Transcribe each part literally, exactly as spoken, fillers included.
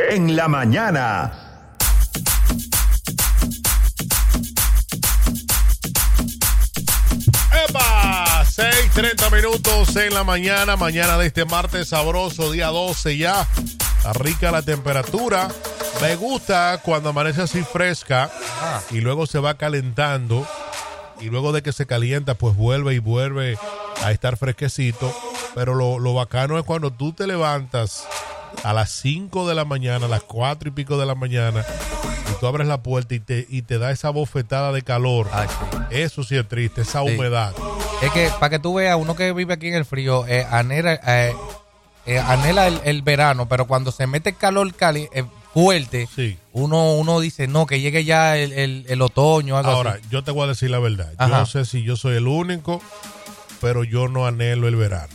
en la mañana. ¡Epa! seis treinta minutos en la mañana, mañana de este martes sabroso, día doce ya. Está rica la temperatura. Me gusta cuando amanece así fresca ah. y luego se va calentando. Y luego de que se calienta, pues vuelve y vuelve a estar fresquecito. Pero lo, lo bacano es cuando tú te levantas a las cinco de la mañana, a las cuatro y pico de la mañana, y tú abres la puerta y te, y te da esa bofetada de calor. Ay, sí. Eso sí es triste, esa sí. humedad. Es que para que tú veas, uno que vive aquí en el frío, eh, anhela, eh, eh, anhela el, el verano, pero cuando se mete el calor cali, eh, fuerte, sí. uno, uno dice, no, que llegue ya el, el, el otoño. Algo Ahora, así. yo te voy a decir la verdad. Ajá. Yo no sé si yo soy el único, pero yo no anhelo el verano.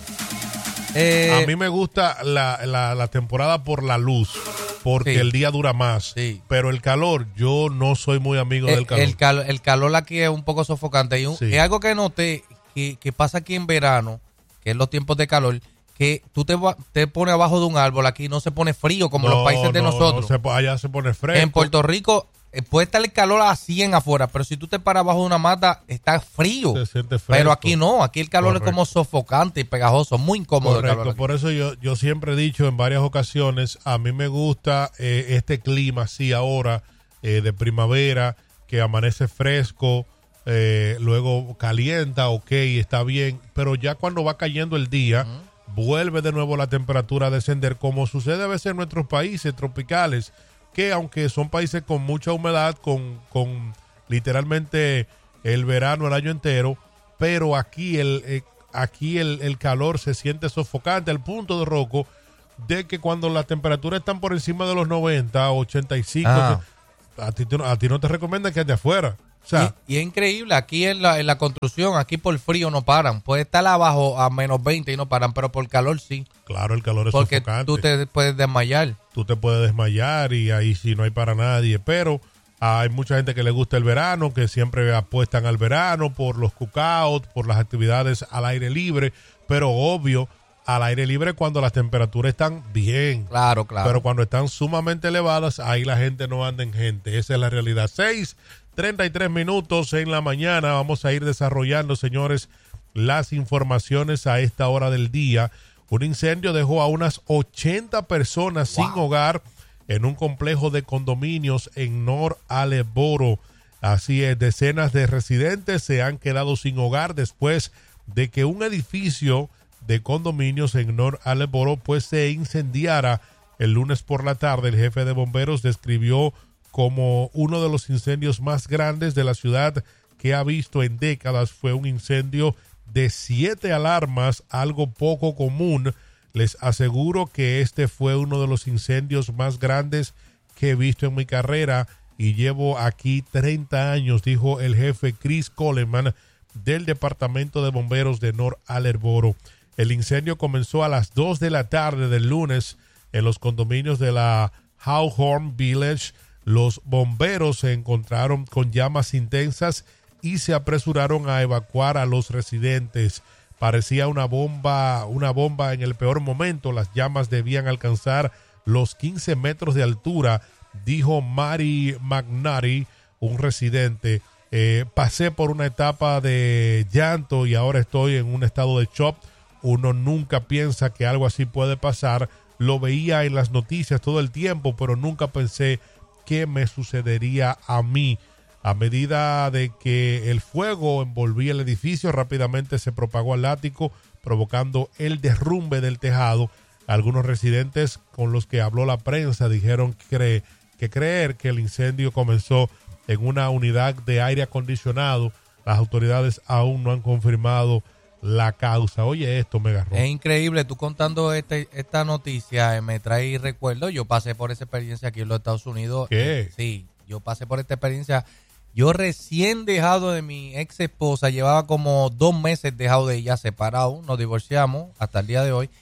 Eh, a mí me gusta la, la, la temporada por la luz, porque sí. el día dura más. Sí. Pero el calor, yo no soy muy amigo el, del calor. El, cal, el calor aquí es un poco sofocante. Y un, sí. es algo que noté que, que pasa aquí en verano, que es los tiempos de calor, que tú te, te pones abajo de un árbol, aquí no se pone frío como no, los países de no, nosotros. No se, allá se pone fresco. En Puerto Rico eh, puede estar el calor a cien afuera, pero si tú te paras abajo de una mata, está frío. Se siente fresco. Pero aquí no, aquí el calor Correcto. Es como sofocante y pegajoso, muy incómodo. Correcto, el calor. Por eso yo, yo siempre he dicho en varias ocasiones, a mí me gusta eh, este clima así ahora, eh, de primavera, que amanece fresco, eh, luego calienta, ok, está bien, pero ya cuando va cayendo el día... Uh-huh. Vuelve de nuevo la temperatura a descender, como sucede a veces en nuestros países tropicales, que aunque son países con mucha humedad, con, con literalmente el verano el año entero, pero aquí el eh, aquí el, el calor se siente sofocante al punto de Rocco de que cuando las temperaturas están por encima de los noventa, ochenta y cinco, ah. a, ti, a ti no te recomiendan que estés afuera. O sea, y, y es increíble, aquí en la, en la construcción, aquí por frío no paran. Puede estar abajo a menos veinte y no paran, pero por calor sí. Claro, el calor es Porque sofocante. tú te puedes desmayar. Tú te puedes desmayar y ahí sí no hay para nadie. Pero hay mucha gente que le gusta el verano, que siempre apuestan al verano por los cookouts, por las actividades al aire libre. Pero obvio, al aire libre cuando las temperaturas están bien. Claro, claro. Pero cuando están sumamente elevadas, ahí la gente no anda en gente. Esa es la realidad. Seis treinta y tres minutos en la mañana. Vamos a ir desarrollando, señores, las informaciones a esta hora del día. Un incendio dejó a unas ochenta personas wow. sin hogar en un complejo de condominios en North Attleboro. Así es, decenas de residentes se han quedado sin hogar después de que un edificio de condominios en North Attleboro pues se incendiara el lunes por la tarde. El jefe de bomberos describió como uno de los incendios más grandes de la ciudad que ha visto en décadas. Fue un incendio de siete alarmas, algo poco común. Les aseguro que este fue uno de los incendios más grandes que he visto en mi carrera y llevo aquí treinta años, dijo el jefe Chris Coleman del Departamento de Bomberos de North Attleboro. El incendio comenzó a las dos de la tarde del lunes en los condominios de la Hawthorne Village. Los bomberos se encontraron con llamas intensas y se apresuraron a evacuar a los residentes. Parecía una bomba, una bomba en el peor momento. Las llamas debían alcanzar los quince metros de altura, dijo Mary McNary, un residente. Eh, pasé por una etapa de llanto y ahora estoy en un estado de shock. Uno nunca piensa que algo así puede pasar. Lo veía en las noticias todo el tiempo, pero nunca pensé que me sucedería a mí. A medida de que el fuego envolvía el edificio, rápidamente se propagó al ático, provocando el derrumbe del tejado. Algunos residentes con los que habló la prensa dijeron que, que creer que el incendio comenzó en una unidad de aire acondicionado. Las autoridades aún no han confirmado la causa. Oye, esto me agarró. Es increíble, tú contando este, esta noticia eh, me trae recuerdo. Yo pasé por esa experiencia aquí en los Estados Unidos. ¿Qué? Eh, sí, yo pasé por esta experiencia. Yo recién dejado de mi ex esposa, llevaba como dos meses dejado de ella, separado, nos divorciamos hasta el día de hoy.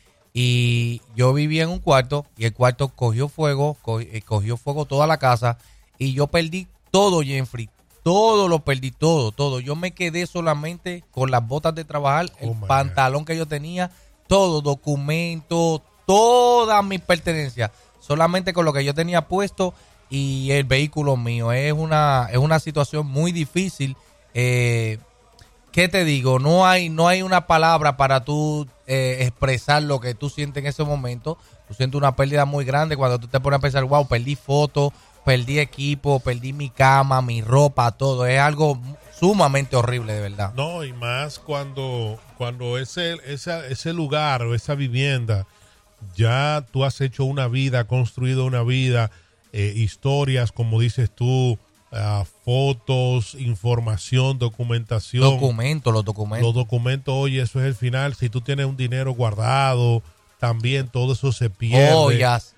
Y yo vivía en un cuarto y el cuarto cogió fuego, co- eh, cogió fuego toda la casa y yo perdí todo, Jeffrey. Todo lo perdí, todo, todo. Yo me quedé solamente con las botas de trabajar, el Oh, my pantalón God. que yo tenía, todo, documentos, todas mis pertenencias. solamente con lo que yo tenía puesto y el vehículo mío. Es una, es una situación muy difícil. Eh, ¿Qué te digo? No hay, no hay una palabra para tú eh, expresar lo que tú sientes en ese momento. Tú sientes una pérdida muy grande cuando tú te pones a pensar, wow, perdí fotos, perdí equipo, perdí mi cama, mi ropa, todo. Es algo sumamente horrible, de verdad. No, y más cuando, cuando ese, esa, ese lugar o esa vivienda, ya tú has hecho una vida, construido una vida, eh, historias, como dices tú, uh, fotos, información, documentación. Documentos, los documentos. Los documentos, oye, eso es el final. Si tú tienes un dinero guardado, también todo eso se pierde. Oh, yes.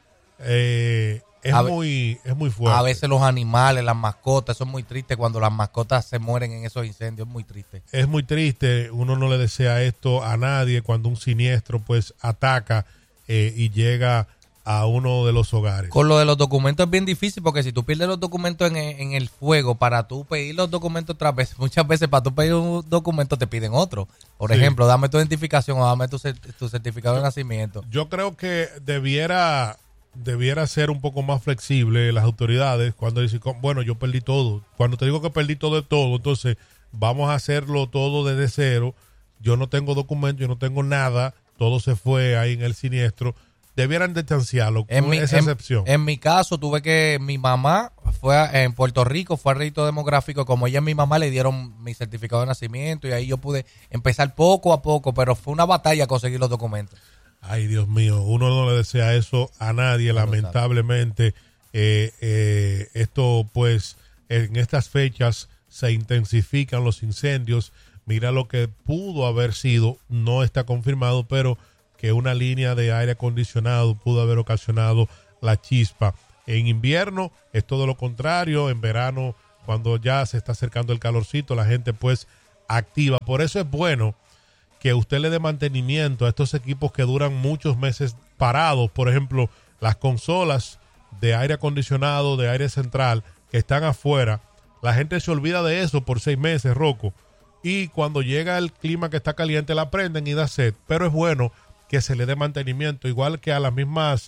eh, es A muy es muy fuerte. A veces los animales, las mascotas, eso es muy triste cuando las mascotas se mueren en esos incendios, es muy triste. Es muy triste, uno no le desea esto a nadie cuando un siniestro pues ataca eh, y llega a uno de los hogares. Con lo de los documentos es bien difícil porque si tú pierdes los documentos en, en el fuego, para tú pedir los documentos otra vez, muchas veces para tú pedir un documento te piden otro. Por Sí. ejemplo, dame tu identificación o dame tu, tu certificado de nacimiento. Yo creo que debiera debiera ser un poco más flexible las autoridades cuando dicen, bueno, yo perdí todo. Cuando te digo que perdí todo de todo, entonces vamos a hacerlo todo desde cero. Yo no tengo documento, yo no tengo nada, todo se fue ahí en el siniestro. Debieran distanciarlo En con mi, esa en, excepción. en mi caso, tuve que, mi mamá fue a, en Puerto Rico, fue al registro demográfico, como ella y mi mamá le dieron mi certificado de nacimiento y ahí yo pude empezar poco a poco, pero fue una batalla conseguir los documentos. Ay, Dios mío, uno no le desea eso a nadie, lamentablemente. Eh, eh, esto, pues, en estas fechas se intensifican los incendios. Mira lo que pudo haber sido, no está confirmado, pero que una línea de aire acondicionado pudo haber ocasionado la chispa. En invierno es todo lo contrario, en verano, cuando ya se está acercando el calorcito, la gente, pues, activa. Por eso es bueno que usted le dé mantenimiento a estos equipos que duran muchos meses parados. Por ejemplo, las consolas de aire acondicionado, de aire central, que están afuera. La gente se olvida de eso por seis meses, Rocco. Y cuando llega el clima que está caliente, la prenden y da sed. Pero es bueno que se le dé mantenimiento, igual que a las mismas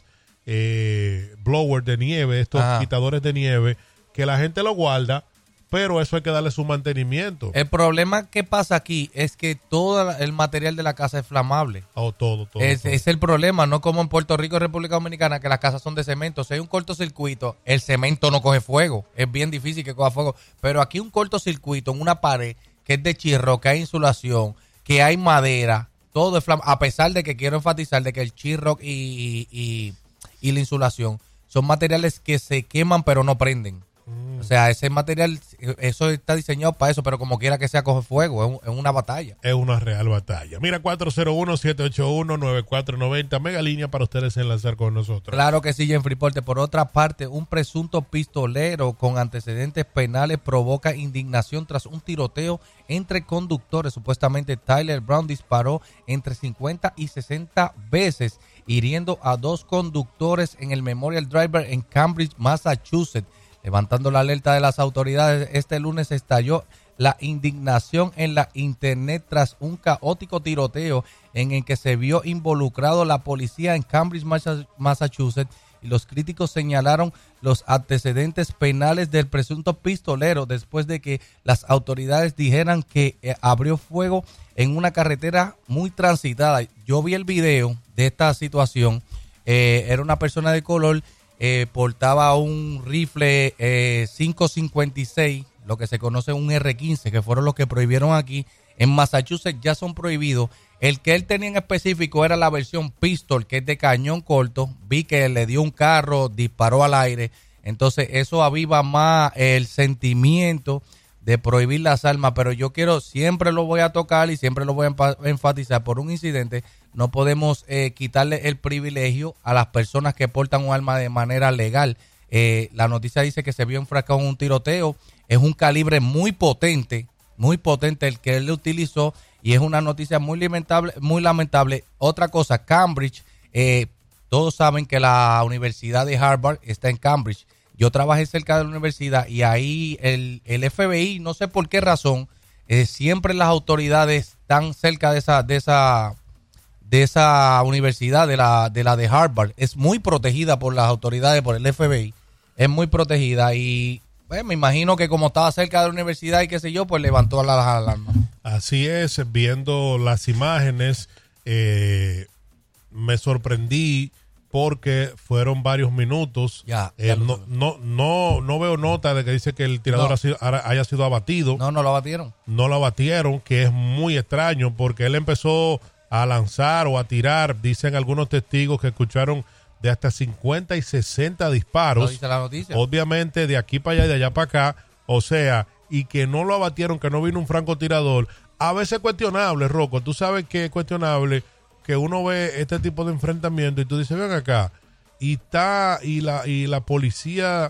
eh, blowers de nieve, estos Ajá. quitadores de nieve, que la gente lo guarda, pero eso hay que darle su mantenimiento. El problema que pasa aquí es que todo el material de la casa es flamable. Oh, todo, todo, Es, todo. es el problema, no como en Puerto Rico y República Dominicana, que las casas son de cemento. Si hay un cortocircuito, el cemento no coge fuego. Es bien difícil que coja fuego. Pero aquí un cortocircuito en una pared que es de chirro, que hay insulación, que hay madera, todo es flamable. A pesar de que quiero enfatizar de que el chirro y, y, y la insulación son materiales que se queman pero no prenden. O sea, ese material, eso está diseñado para eso, pero como quiera que sea, coge fuego, es, un, es una batalla. Es una real batalla. Mira, cuatro cero uno, siete ocho uno, nueve cuatro nueve cero, mega línea para ustedes enlazar con nosotros. Claro que sí, Jeffrey Porte. Por otra parte, un presunto pistolero con antecedentes penales provoca indignación tras un tiroteo entre conductores. Supuestamente Tyler Brown disparó entre cincuenta y sesenta veces, hiriendo a dos conductores en el Memorial Drive en Cambridge, Massachusetts. Levantando la alerta de las autoridades, este lunes estalló la indignación en la internet tras un caótico tiroteo en el que se vio involucrado la policía en Cambridge, Massachusetts, y los críticos señalaron los antecedentes penales del presunto pistolero después de que las autoridades dijeran que eh, abrió fuego en una carretera muy transitada. Yo vi el video de esta situación, eh, era una persona de color. Eh, portaba un rifle eh, cinco cincuenta y seis, lo que se conoce un erre quince, que fueron los que prohibieron aquí. En Massachusetts ya son prohibidos. El que él tenía en específico era la versión pistol, que es de cañón corto. Vi que le dio un carro, disparó al aire. Entonces eso aviva más el sentimiento de prohibir las armas, pero yo quiero, siempre lo voy a tocar y siempre lo voy a enfatizar, por un incidente no podemos eh, quitarle el privilegio a las personas que portan un arma de manera legal. Eh, la noticia dice que se vio enfrascado en un tiroteo, es un calibre muy potente, muy potente el que él utilizó, y es una noticia muy lamentable, muy lamentable. Otra cosa, Cambridge, eh, todos saben que la Universidad de Harvard está en Cambridge. Yo trabajé cerca de la universidad y ahí el, el efe be i, no sé por qué razón, eh, siempre las autoridades están cerca de esa, de esa, de esa universidad, de la, de la de Harvard. Es muy protegida por las autoridades, por el F B I. Es muy protegida y pues, me imagino que como estaba cerca de la universidad y qué sé yo, pues levantó las alarmas. Así es, viendo las imágenes, eh, me sorprendí porque fueron varios minutos. Ya, eh, ya no, no, no, no veo nota de que dice que el tirador No. ha sido- haya sido abatido. No, no lo abatieron. No lo abatieron, que es muy extraño porque él empezó a lanzar o a tirar, dicen algunos testigos que escucharon de hasta cincuenta y sesenta Lo disparos. dice la noticia. Obviamente de aquí para allá y de allá para acá, o sea, y que no lo abatieron, que no vino un francotirador. A veces cuestionable, Rocco, tú sabes que es cuestionable que uno ve este tipo de enfrentamiento y tú dices, ven acá, y está, y la, y la policía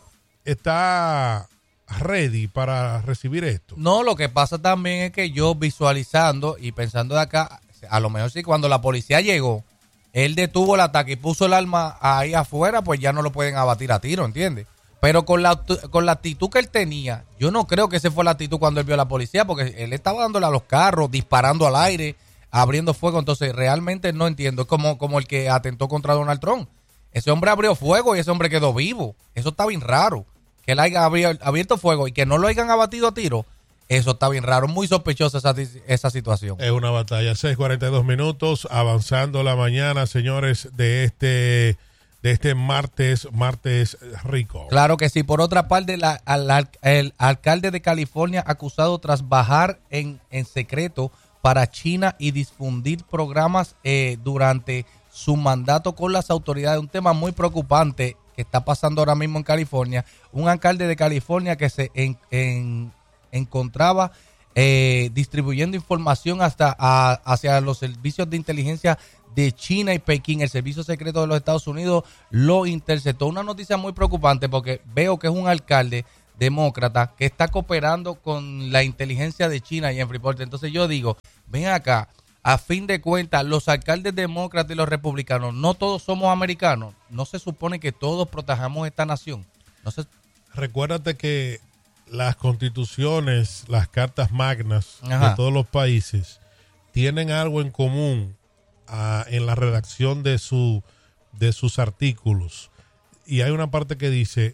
está ready para recibir esto. No, lo que pasa también es que yo visualizando y pensando de acá, a lo mejor sí, cuando la policía llegó, él detuvo el ataque y puso el arma ahí afuera, pues ya no lo pueden abatir a tiro, ¿entiendes? Pero con la, con la actitud que él tenía, yo no creo que esa fue la actitud cuando él vio a la policía, porque él estaba dándole a los carros, disparando al aire, abriendo fuego. Entonces, realmente no entiendo. Es como, como el que atentó contra Donald Trump. Ese hombre abrió fuego y ese hombre quedó vivo. Eso está bien raro. Que él haya abierto fuego y que no lo hayan abatido a tiro, eso está bien raro. Muy sospechosa esa, esa situación. Es una batalla. seis cuarenta y dos minutos, avanzando la mañana, señores, de este de este martes, martes rico. Claro que sí. Por otra parte, la, al, el alcalde de California acusado tras bajar en, en secreto para China y difundir programas eh, durante su mandato con las autoridades. Un tema muy preocupante que está pasando ahora mismo en California. Un alcalde de California que se en, en, encontraba eh, distribuyendo información hasta a, hacia los servicios de inteligencia de China y Pekín. El servicio secreto de los Estados Unidos lo interceptó. Una noticia muy preocupante porque veo que es un alcalde demócrata que está cooperando con la inteligencia de China y en Freeport. Entonces yo digo, ven acá, a fin de cuentas, los alcaldes demócratas y los republicanos, no todos somos americanos. No se supone que todos protejamos esta nación. No se... Recuérdate que las constituciones, las cartas magnas Ajá. de todos los países tienen algo en común uh, en la redacción de su de sus artículos. Y hay una parte que dice,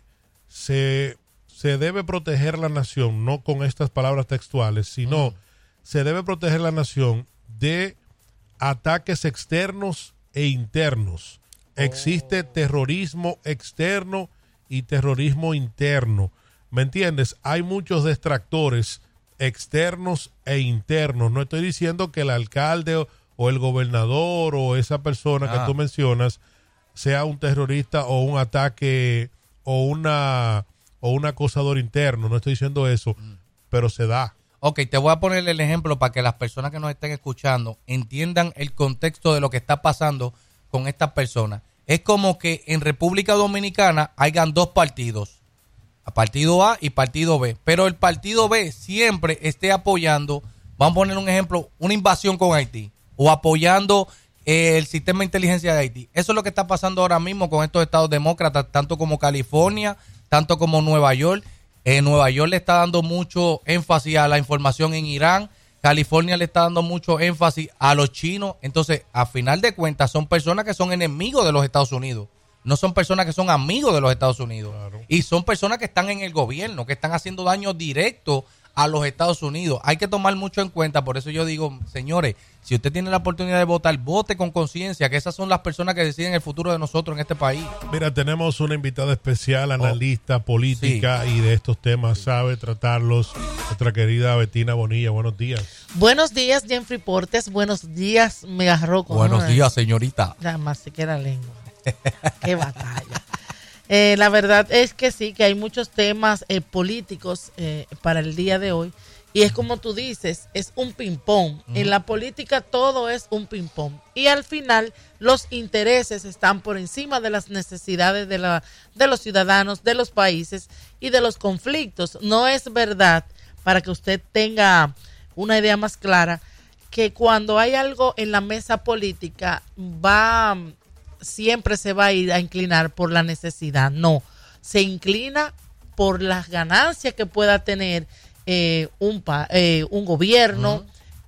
se, se debe proteger la nación, no con estas palabras textuales, sino mm. se debe proteger la nación de ataques externos e internos. Oh. Existe terrorismo externo y terrorismo interno. ¿Me entiendes? Hay muchos distractores externos e internos. No estoy diciendo que el alcalde o, o el gobernador o esa persona ah. que tú mencionas sea un terrorista o un ataque o una o un acosador interno. No estoy diciendo eso, mm. pero se da. Ok, te voy a poner el ejemplo para que las personas que nos estén escuchando entiendan el contexto de lo que está pasando con estas personas. Es como que en República Dominicana hayan dos partidos, partido A y partido B, pero el partido B siempre esté apoyando, vamos a poner un ejemplo, una invasión con Haití o apoyando eh, el sistema de inteligencia de Haití. Eso es lo que está pasando ahora mismo con estos estados demócratas, tanto como California, tanto como Nueva York. En Nueva York le está dando mucho énfasis a la información en Irán. California le está dando mucho énfasis a los chinos. Entonces, a final de cuentas, son personas que son enemigos de los Estados Unidos. No son personas que son amigos de los Estados Unidos. Claro. Y son personas que están en el gobierno, que están haciendo daño directo a los Estados Unidos. Hay que tomar mucho en cuenta. Por eso yo digo, señores, si usted tiene la oportunidad de votar, vote con conciencia, que esas son las personas que deciden el futuro de nosotros en este país. Mira, tenemos una invitada especial, analista oh, política sí. y de estos temas sí. sabe tratarlos. Nuestra querida Betina Bonilla, buenos días. Buenos días, Jeffrey Portes. Buenos días, Mega Rocco. Buenos ¿no? días, señorita. Nada más se queda lengua. Qué batalla. Eh, la verdad es que sí, que hay muchos temas eh, políticos eh, para el día de hoy. Y es como tú dices, es un ping-pong. Uh-huh. En la política todo es un ping-pong. Y al final los intereses están por encima de las necesidades de, la, de los ciudadanos, de los países y de los conflictos. No es verdad, para que usted tenga una idea más clara, que cuando hay algo en la mesa política va... siempre se va a ir a inclinar por la necesidad. No, se inclina por las ganancias que pueda tener eh, un, pa, eh, un gobierno, uh-huh.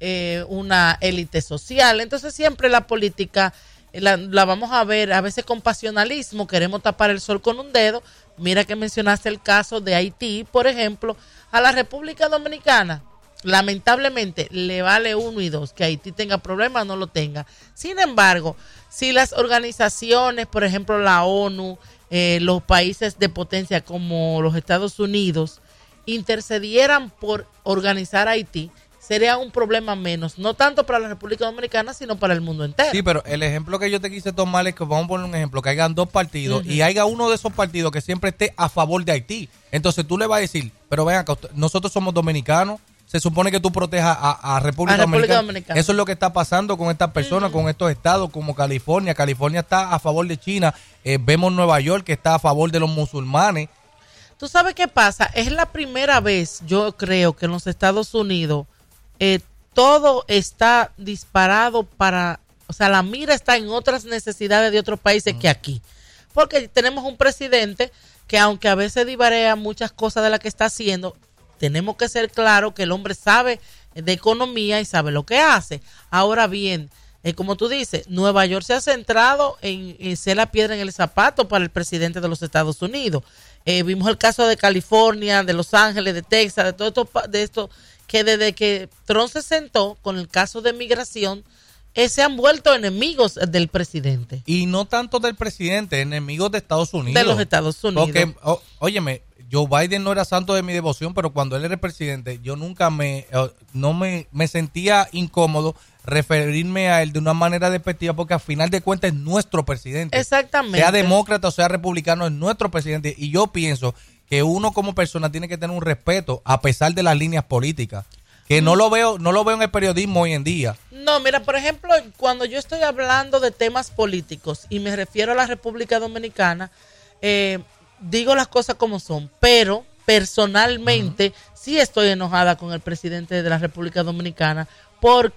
eh, una élite social. Entonces siempre la política la, la vamos a ver a veces con pasionalismo, queremos tapar el sol con un dedo. Mira que mencionaste el caso de Haití, por ejemplo. A la República Dominicana lamentablemente le vale uno y dos, que Haití tenga problemas o no lo tenga. Sin embargo, si las organizaciones, por ejemplo la ONU, eh, los países de potencia como los Estados Unidos, intercedieran por organizar Haití, sería un problema menos, no tanto para la República Dominicana, sino para el mundo entero. Sí, pero el ejemplo que yo te quise tomar es que vamos a poner un ejemplo, que hayan dos partidos uh-huh. y haya uno de esos partidos que siempre esté a favor de Haití. Entonces tú le vas a decir, pero vean, nosotros somos dominicanos, se supone que tú protejas a, a, República, a Dominicana. República Dominicana. Eso es lo que está pasando con estas personas, uh-huh. con estos estados como California. California está a favor de China. Eh, vemos Nueva York que está a favor de los musulmanes. ¿Tú sabes qué pasa? Es la primera vez, yo creo, que en los Estados Unidos eh, todo está disparado para... O sea, la mira está en otras necesidades de otros países uh-huh. que aquí. Porque tenemos un presidente que, aunque a veces divarea muchas cosas de las que está haciendo, tenemos que ser claros que el hombre sabe de economía y sabe lo que hace. Ahora bien, eh, como tú dices, Nueva York se ha centrado en, en ser la piedra en el zapato para el presidente de los Estados Unidos. Eh, vimos el caso de California, de Los Ángeles, de Texas, de todo esto, de esto que desde que Trump se sentó con el caso de migración, eh, se han vuelto enemigos del presidente. Y no tanto del presidente, enemigos de Estados Unidos. De los Estados Unidos. Porque, oh, óyeme, Joe Biden no era santo de mi devoción, pero cuando él era el presidente, yo nunca me, no me, me sentía incómodo referirme a él de una manera despectiva, porque al final de cuentas es nuestro presidente. Exactamente. Sea demócrata o sea republicano, es nuestro presidente. Y yo pienso que uno como persona tiene que tener un respeto a pesar de las líneas políticas, que no lo veo, no lo veo en el periodismo hoy en día. No, mira, por ejemplo, cuando yo estoy hablando de temas políticos y me refiero a la República Dominicana, eh, digo las cosas como son, pero personalmente uh-huh. sí estoy enojada con el presidente de la República Dominicana porque